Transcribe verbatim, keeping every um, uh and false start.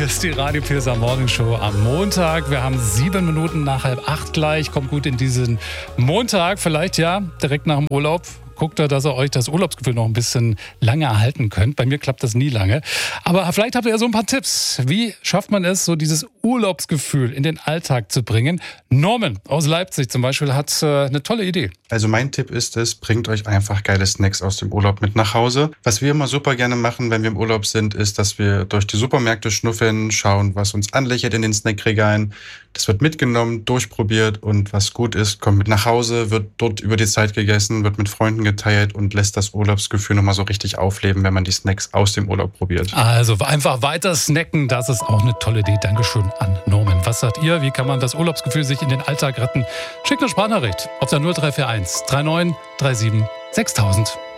Hier ist die Radio Pilser Morgenshow am Montag. Wir haben sieben Minuten nach halb acht gleich. Kommt gut in diesen Montag. Vielleicht ja direkt nach dem Urlaub. Guckt da, dass ihr euch das Urlaubsgefühl noch ein bisschen lange erhalten könnt. Bei mir klappt das nie lange. Aber vielleicht habt ihr ja so ein paar Tipps. Wie schafft man es, so dieses Urlaubsgefühl in den Alltag zu bringen? Norman aus Leipzig zum Beispiel hat äh, eine tolle Idee. Also mein Tipp ist es, bringt euch einfach geile Snacks aus dem Urlaub mit nach Hause. Was wir immer super gerne machen, wenn wir im Urlaub sind, ist, dass wir durch die Supermärkte schnuffeln, schauen, was uns anlächelt in den Snackregalen. Das wird mitgenommen, durchprobiert und was gut ist, kommt mit nach Hause, wird dort über die Zeit gegessen, wird mit Freunden geteilt und lässt das Urlaubsgefühl nochmal so richtig aufleben, wenn man die Snacks aus dem Urlaub probiert. Also einfach weiter snacken, das ist auch eine tolle Idee. Dankeschön an Norman. Was sagt ihr? Wie kann man das Urlaubsgefühl sich in den Alltag retten? Schickt eine Sprachnachricht auf der null drei vier eins drei neun drei sieben sechstausend.